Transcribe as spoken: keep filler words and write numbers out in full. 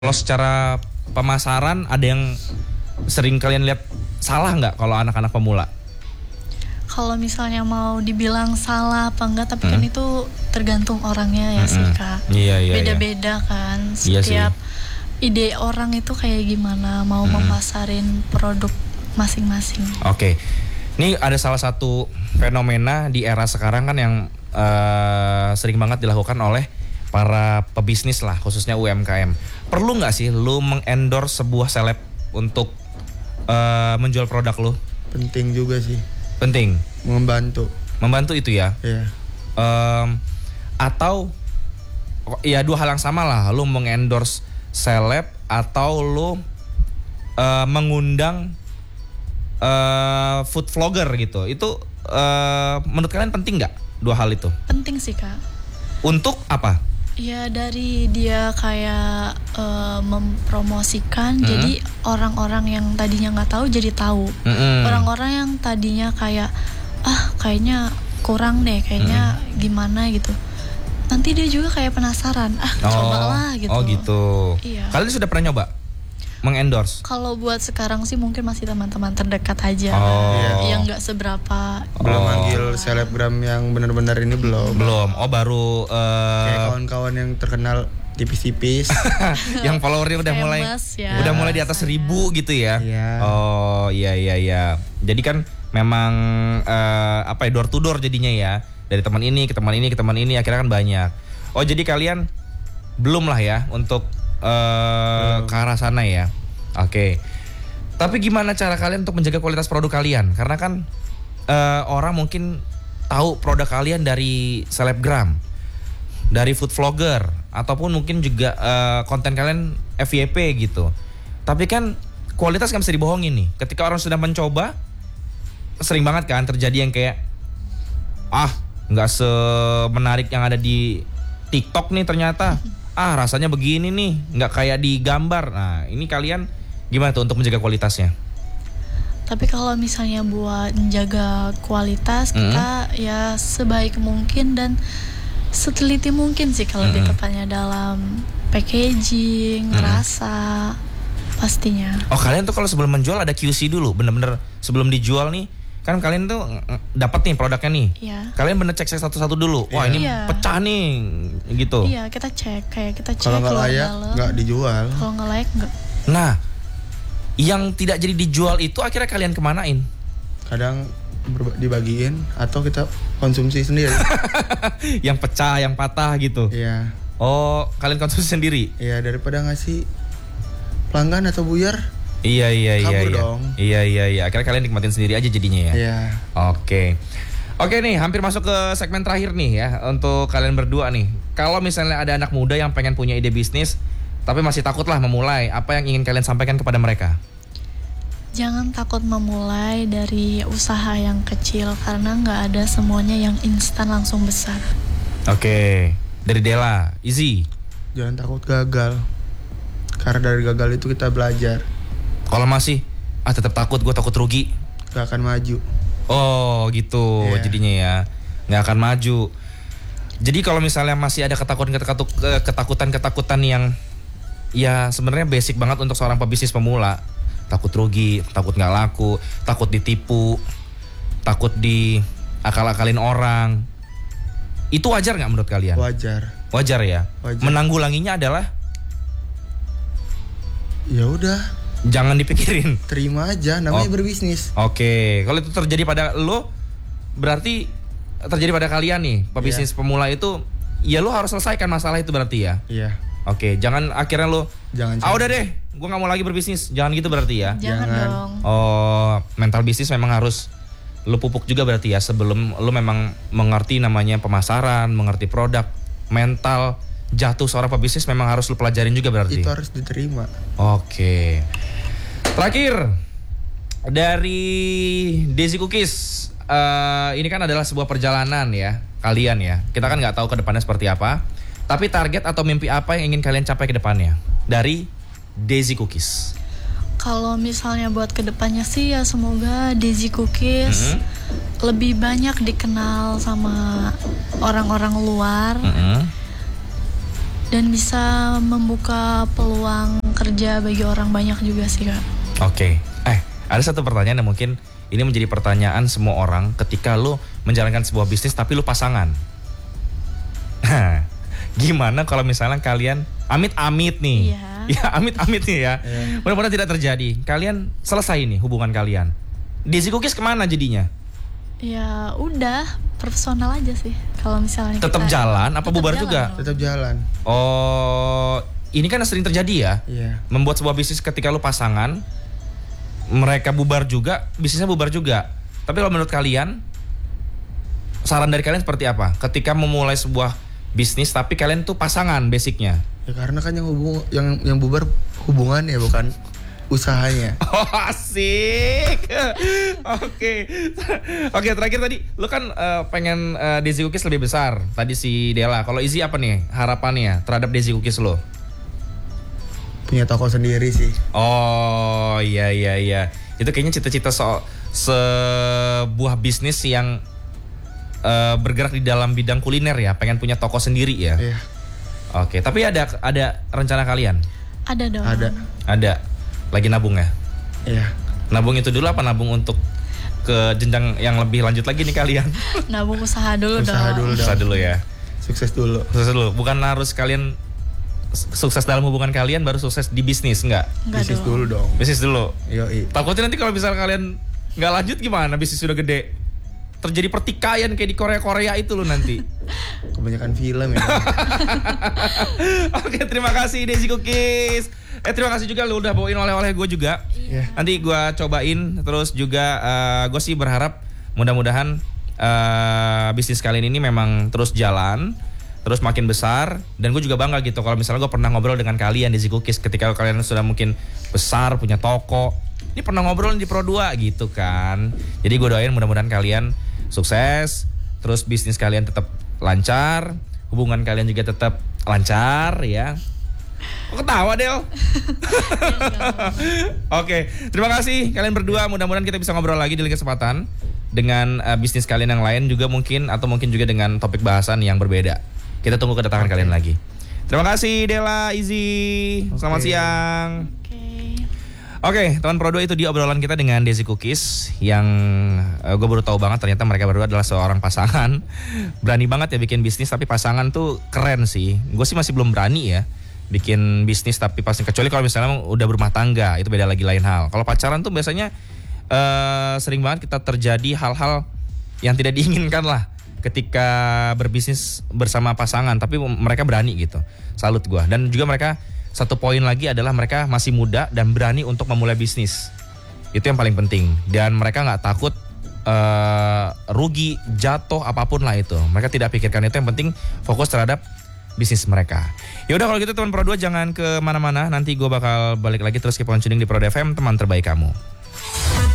Kalau secara pemasaran ada yang sering kalian lihat salah nggak kalau anak-anak pemula? Kalau misalnya mau dibilang salah apa enggak, tapi hmm. kan itu tergantung orangnya ya hmm. sih Kak. Iya, iya, beda-beda iya. kan. Iya Setiap sih. ide orang itu kayak gimana mau hmm. memasarin produk masing-masing. Oke, okay. Ini ada salah satu fenomena di era sekarang kan yang uh, sering banget dilakukan oleh para pebisnis lah, khususnya U M K M. Perlu nggak sih lu mengendorse sebuah seleb untuk uh, menjual produk lu? Penting juga sih. Penting. Membantu. Membantu itu ya. Iya. Yeah. Um, atau ya dua hal yang sama lah. Lu mengendorse seleb atau lu uh, mengundang uh, food vlogger gitu. Itu uh, menurut kalian penting nggak dua hal itu? Penting sih Kak. Untuk apa? Ya dari dia kayak uh, mempromosikan, mm-hmm. jadi orang-orang yang tadinya nggak tahu jadi tahu. Mm-hmm. Orang-orang yang tadinya kayak ah kayaknya kurang deh, kayaknya mm-hmm. gimana gitu. Nanti dia juga kayak penasaran, ah oh, cobalah gitu. Oh gitu. Iya. Kalian sudah pernah nyoba mengendorse? Kalau buat sekarang sih mungkin masih teman-teman terdekat aja, oh. kan? Yang nggak seberapa. Belum oh. manggil selebgram yang benar-benar ini belum. Belum. Oh baru. Uh... Kayak kawan-kawan yang terkenal tipis-tipis. Yang followernya udah mulai, ya. udah mulai di atas seribu gitu ya. Iya. Oh iya iya iya. Jadi kan memang uh, apa ya door to door jadinya ya. Dari teman ini ke teman ini ke teman ini akhirnya kan banyak. Oh jadi kalian belum lah ya untuk Uh, ke arah sana ya. Oke. Okay. Tapi gimana cara kalian untuk menjaga kualitas produk kalian? Karena kan uh, orang mungkin tahu produk kalian dari selebgram, dari food vlogger, ataupun mungkin juga uh, konten kalian F Y P gitu. Tapi kan kualitas gak bisa dibohongin nih. Ketika orang sudah mencoba, sering banget kan terjadi yang kayak ah gak semenarik yang ada di TikTok nih ternyata. Ah rasanya begini nih, nggak kayak di gambar. Nah ini kalian gimana tuh untuk menjaga kualitasnya? Tapi kalau misalnya buat menjaga kualitas, mm-hmm. kita ya sebaik mungkin dan seteliti mungkin sih kalau mm-hmm. lebih tepatnya dalam packaging, mm-hmm. rasa pastinya. Oh kalian tuh kalau sebelum menjual ada Q C dulu, bener-bener sebelum dijual nih. Kan kalian tuh dapat nih produknya nih. Iya. Kalian bener cek-cek satu-satu dulu. Wah ini iya. pecah nih, gitu. Iya kita cek, kayak kita cek. Kalau nggak layak nggak dijual. Kalau nggak layak nggak. Nah, yang tidak jadi dijual itu akhirnya kalian kemanain? Kadang dibagiin atau kita konsumsi sendiri. Yang pecah, yang patah gitu. Iya. Oh kalian konsumsi sendiri? Iya daripada ngasih pelanggan atau buyar. Iya iya iya Kabur iya. dong. Iya iya iya. Akhirnya kalian nikmatin sendiri aja jadinya ya. Iya. Oke. Oke nih, hampir masuk ke segmen terakhir nih ya untuk kalian berdua nih. Kalau misalnya ada anak muda yang pengen punya ide bisnis tapi masih takut lah memulai, apa yang ingin kalian sampaikan kepada mereka? Jangan takut memulai dari usaha yang kecil karena nggak ada semuanya yang instan langsung besar. Oke. Dari Della, Izzy. Jangan takut gagal. Karena dari gagal itu kita belajar. Kalau masih ah tetap takut, gue takut rugi, gak akan maju. Oh gitu yeah. Jadinya ya gak akan maju. Jadi kalau misalnya masih ada ketakutan-ketakutan yang ya sebenarnya basic banget untuk seorang pebisnis pemula, takut rugi, takut gak laku, takut ditipu, takut diakal-akalin orang, itu wajar gak menurut kalian? Wajar. Wajar ya. Wajar. Menanggulanginya adalah ya udah jangan dipikirin, terima aja, namanya oh. berbisnis. Oke, kalau itu terjadi pada lo, berarti terjadi pada kalian nih, pebisnis yeah. pemula itu, ya lo harus selesaikan masalah itu berarti ya. Iya. Yeah. Oke, jangan akhirnya lo, jangan. Ah udah deh, gue nggak mau lagi berbisnis, jangan gitu berarti ya. Jangan, jangan dong. Oh, mental bisnis memang harus lo pupuk juga berarti ya sebelum lo memang mengerti namanya pemasaran, mengerti produk, mental jatuh seorang pebisnis memang harus lo pelajarin juga berarti. Itu harus diterima. Oke. Terakhir dari Desi Cookies, uh, ini kan adalah sebuah perjalanan ya kalian ya. Kita kan nggak tahu ke depannya seperti apa. Tapi target atau mimpi apa yang ingin kalian capai ke depannya dari Desi Cookies? Kalau misalnya buat ke depannya sih ya semoga Desi Cookies mm-hmm. lebih banyak dikenal sama orang-orang luar. Mm-hmm. dan bisa membuka peluang kerja bagi orang banyak juga sih Kak. Oke, eh ada satu pertanyaan yang mungkin ini menjadi pertanyaan semua orang ketika lu menjalankan sebuah bisnis tapi lu pasangan. Gimana kalau misalnya kalian amit-amit nih, Iya. ya amit-amit nih ya, Iya. mudah-mudahan tidak terjadi. Kalian selesai nih hubungan kalian. Desi Cookies kemana jadinya? Ya udah personal aja sih kalau misalnya Tetap kita- jalan apa Tetap bubar jalan juga? dong. Tetap jalan. Oh, ini kan sering terjadi ya. Iya. Membuat sebuah bisnis ketika lu pasangan, mereka bubar juga, bisnisnya bubar juga. Tapi kalau menurut kalian, saran dari kalian seperti apa? Ketika memulai sebuah bisnis tapi kalian tuh pasangan basicnya. Ya karena kan yang hubung yang yang bubar hubungannya bukan usahanya. Oh asik. Oke. Oke terakhir tadi lu kan eh, pengen eh, Desi Cookies lebih besar. Tadi si Dela. Kalau Izzy apa nih harapannya terhadap Desi Cookies lo? Punya toko sendiri sih. Oh iya iya iya. Itu kayaknya cita-cita so sebuah bisnis yang eh, bergerak di dalam bidang kuliner ya. Pengen punya toko sendiri ya. Iya. Oke. Tapi ada ada rencana kalian? Ada dong. Ada. Ada. Lagi nabung ya? Iya. Nabung itu dulu apa nabung untuk ke jenjang yang lebih lanjut lagi nih kalian? Nabung usaha dulu Usaha dong. dulu. Usaha dulu ya. Sukses dulu. Sukses dulu. Bukan harus kalian sukses dalam hubungan kalian baru sukses di bisnis, enggak? Enggak Bisnis dong. dulu dong. Bisnis dulu. Yoi. Takutnya nanti kalau misalnya kalian nggak lanjut gimana? Bisnis sudah gede. Terjadi pertikaian kayak di Korea-Korea itu loh nanti. Kebanyakan film ya. Oke, terima kasih Desi Cookies. Eh terima kasih juga lu udah bawain oleh-oleh gue juga. Iya. Nanti gue cobain. Terus juga uh, gue sih berharap mudah-mudahan uh, bisnis kalian ini memang terus jalan, terus makin besar. Dan gue juga bangga gitu kalau misalnya gue pernah ngobrol dengan kalian Desi Cookies ketika kalian sudah mungkin besar, punya toko. Ini pernah ngobrol di Pro dua gitu kan. Jadi gue doain mudah-mudahan kalian sukses, terus bisnis kalian tetap lancar, hubungan kalian juga tetap lancar ya. Kok ketawa Del? Oke, terima kasih kalian berdua. Mudah-mudahan kita bisa ngobrol lagi di lain kesempatan dengan uh, bisnis kalian yang lain juga mungkin, atau mungkin juga dengan topik bahasan yang berbeda. Kita tunggu kedatangan Oke. kalian lagi. Terima kasih Dela, Izzy. Selamat Oke. siang. Oke. Oke, teman Pro dua itu dia obrolan kita dengan Desi Cookies yang uh, gue baru tahu banget ternyata mereka berdua adalah seorang pasangan. Berani banget ya bikin bisnis tapi pasangan tuh keren sih. Gue sih masih belum berani ya bikin bisnis tapi pasti, kecuali kalau misalnya udah berumah tangga itu beda lagi lain hal. Kalau pacaran tuh biasanya uh, sering banget kita terjadi hal-hal yang tidak diinginkan lah ketika berbisnis bersama pasangan, tapi mereka berani gitu. Salut gue. Dan juga mereka satu poin lagi adalah mereka masih muda dan berani untuk memulai bisnis. Itu yang paling penting. Dan mereka nggak takut uh, rugi, jatuh apapun lah itu. Mereka tidak pikirkan itu. Yang penting fokus terhadap bisnis mereka. Ya udah kalau gitu teman Pro dua jangan ke mana-mana. Nanti gue bakal balik lagi terus keep on tuning di Pro dua F M, teman terbaik kamu.